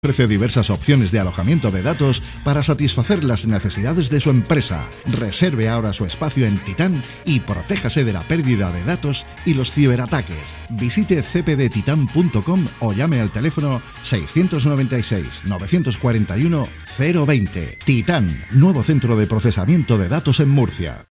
Ofrece diversas opciones de alojamiento de datos para satisfacer las necesidades de su empresa. Reserve ahora su espacio en Titán y protéjase de la pérdida de datos y los ciberataques. Visite cpdtitan.com o llame al teléfono 696 941 020. Titán, nuevo centro de procesamiento de datos en Murcia.